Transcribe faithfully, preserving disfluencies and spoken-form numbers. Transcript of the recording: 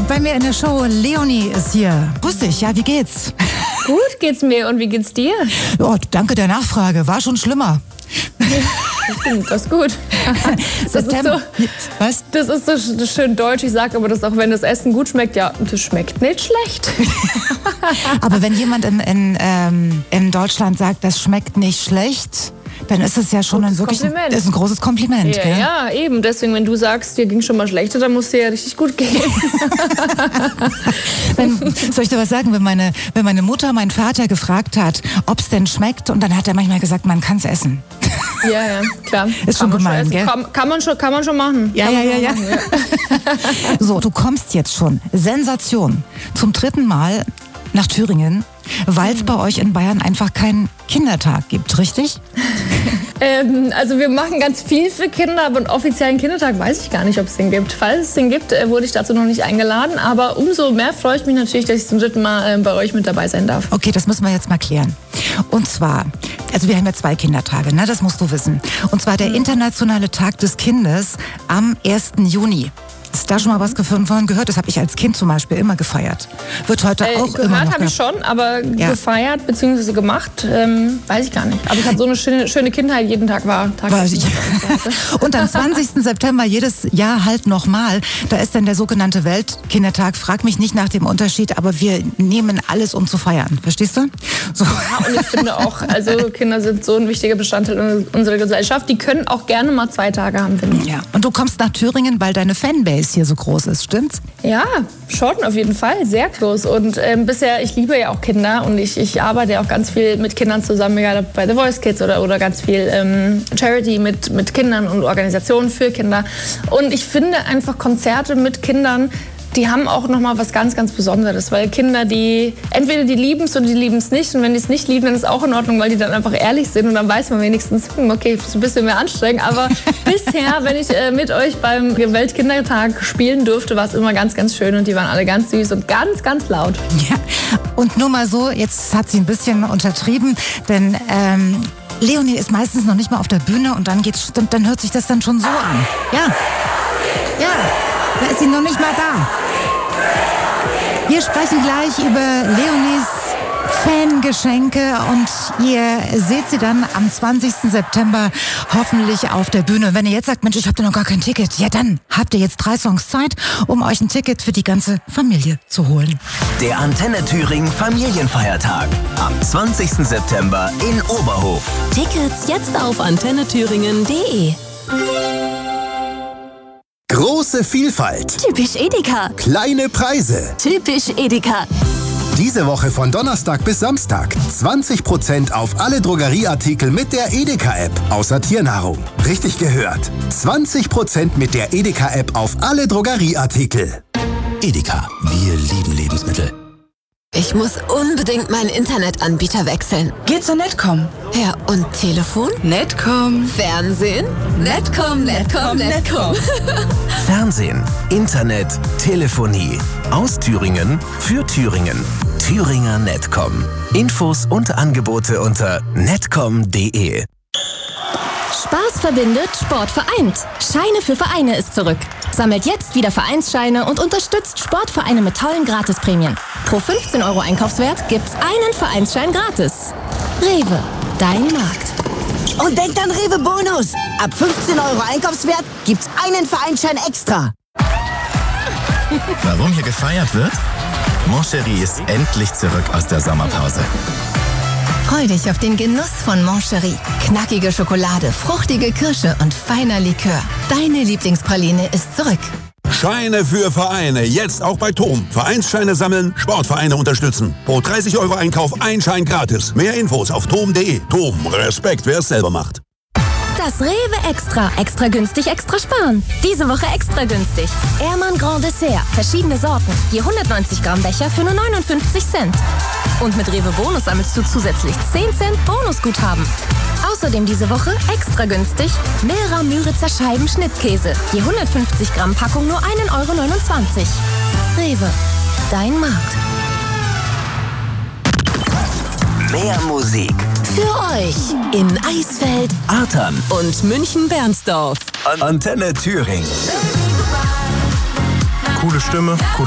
bei mir in der Show. Leonie ist hier. Grüß dich, ja, wie geht's? Gut geht's mir und wie geht's dir? Oh, danke der Nachfrage, war schon schlimmer. Das stimmt, das ist gut. Das ist so, was? Das ist so schön deutsch, ich sage aber das auch, wenn das Essen gut schmeckt, ja, das schmeckt nicht schlecht. Aber wenn jemand in, in, ähm, in Deutschland sagt, das schmeckt nicht schlecht, dann ist es ja schon ein, wirklich ein, ist ein großes Kompliment. Ja, gell? ja, eben. Deswegen, wenn du sagst, dir ging schon mal schlechter, dann muss es dir ja richtig gut gehen. Wenn, soll ich dir was sagen? Wenn meine, wenn meine Mutter meinen Vater gefragt hat, ob es denn schmeckt, und dann hat er manchmal gesagt, man kann es essen. Ja, ja, klar. Ist schon gemein, schon gell? Kann, kann, man schon, kann man schon machen. Ja, kann ja, ja, ja. Machen, ja. So, du kommst jetzt schon. Sensation. Zum dritten Mal nach Thüringen, weil es bei euch in Bayern einfach keinen Kindertag gibt, richtig? Ähm, also wir machen ganz viel für Kinder, aber einen offiziellen Kindertag weiß ich gar nicht, ob es den gibt. Falls es den gibt, wurde ich dazu noch nicht eingeladen. Aber umso mehr freue ich mich natürlich, dass ich zum dritten Mal bei euch mit dabei sein darf. Okay, das müssen wir jetzt mal klären. Und zwar, also wir haben ja zwei Kindertage, ne? Das musst du wissen. Und zwar der Internationale Tag des Kindes am ersten Juni. Ist da schon mal was davon gehört? Das habe ich als Kind zum Beispiel immer gefeiert. Wird heute äh, auch gehört immer noch. Habe ich schon, aber ja. gefeiert bzw. gemacht, ähm, weiß ich gar nicht. Aber ich hatte so eine schöne, schöne Kindheit, jeden Tag war Tag. Weiß ich. Und am zwanzigsten September jedes Jahr halt nochmal, da ist dann der sogenannte Weltkindertag. Frag mich nicht nach dem Unterschied, aber wir nehmen alles, um zu feiern. Verstehst du? So. Ja, und ich finde auch, also Kinder sind so ein wichtiger Bestandteil unserer Gesellschaft. Die können auch gerne mal zwei Tage haben, finde ich. Ja. Und du kommst nach Thüringen, weil deine Fanbase hier so groß ist, stimmt's? Ja, schon auf jeden Fall, sehr groß. Und ähm, bisher, ich liebe ja auch Kinder und ich, ich arbeite ja auch ganz viel mit Kindern zusammen, egal ob bei The Voice Kids oder, oder ganz viel ähm, Charity mit, mit Kindern und Organisationen für Kinder. Und ich finde einfach Konzerte mit Kindern, die haben auch nochmal was ganz, ganz Besonderes, weil Kinder, die, entweder die lieben es oder die lieben es nicht, und wenn die es nicht lieben, dann ist es auch in Ordnung, weil die dann einfach ehrlich sind und dann weiß man wenigstens, hm, okay, ist ein bisschen mehr anstrengend, aber bisher, wenn ich äh, mit euch beim Weltkindertag spielen durfte, war es immer ganz, ganz schön und die waren alle ganz süß und ganz, ganz laut. Ja, und nur mal so, jetzt hat sie ein bisschen untertrieben, denn ähm, Leonie ist meistens noch nicht mal auf der Bühne und dann geht's, dann hört sich das dann schon so an. Ja, ja. Da ist sie noch nicht mal da. Wir sprechen gleich über Leonies Fangeschenke und ihr seht sie dann am zwanzigsten September hoffentlich auf der Bühne. Und wenn ihr jetzt sagt, Mensch, ich habe noch gar kein Ticket, ja dann habt ihr jetzt drei Songs Zeit, um euch ein Ticket für die ganze Familie zu holen. Der Antenne Thüringen Familienfeiertag am zwanzigsten September in Oberhof. Tickets jetzt auf antenne thüringen punkt de. Große Vielfalt. Typisch Edeka. Kleine Preise. Typisch Edeka. Diese Woche von Donnerstag bis Samstag zwanzig Prozent auf alle Drogerieartikel mit der Edeka-App, außer Tiernahrung. Richtig gehört. zwanzig Prozent mit der Edeka-App auf alle Drogerieartikel. Edeka, wir lieben Lebensmittel. Ich muss unbedingt meinen Internetanbieter wechseln. Geh zur Netcom. Ja, und Telefon? Netcom. Fernsehen? Netcom, Netcom, Netcom. Fernsehen, Internet, Telefonie. Aus Thüringen für Thüringen. Thüringer Netcom. Infos und Angebote unter netcom punkt de. Spaß verbindet, Sport vereint. Scheine für Vereine ist zurück. Sammelt jetzt wieder Vereinsscheine und unterstützt Sportvereine mit tollen Gratisprämien. Pro fünfzehn Euro Einkaufswert gibt's einen Vereinsschein gratis. Rewe, dein Markt. Und denkt an Rewe Bonus. Ab fünfzehn Euro Einkaufswert gibt's einen Vereinsschein extra. Warum hier gefeiert wird? Moncherie ist endlich zurück aus der Sommerpause. Freu dich auf den Genuss von Moncherie. Knackige Schokolade, fruchtige Kirsche und feiner Likör. Deine Lieblingspraline ist zurück. Scheine für Vereine, jetzt auch bei Tom. Vereinsscheine sammeln, Sportvereine unterstützen. Pro dreißig Euro Einkauf ein Schein gratis. Mehr Infos auf tom punkt de. Tom, Respekt, wer es selber macht. Das Rewe Extra. Extra günstig, extra sparen. Diese Woche extra günstig. Ehrmann Grand Dessert. Verschiedene Sorten. Je hundertneunzig Gramm Becher für nur neunundfünfzig Cent. Und mit Rewe Bonus sammelst du zusätzlich zehn Cent Bonusguthaben. Außerdem diese Woche extra günstig Milra Müritzer Scheiben Schnittkäse. Je hundertfünfzig Gramm Packung nur ein Euro neunundzwanzig. Rewe. Dein Markt. Mehr Musik. Für euch in Eisfeld, Artern und München-Bernsdorf. Antenne Thüringen. Coole Stimme, coole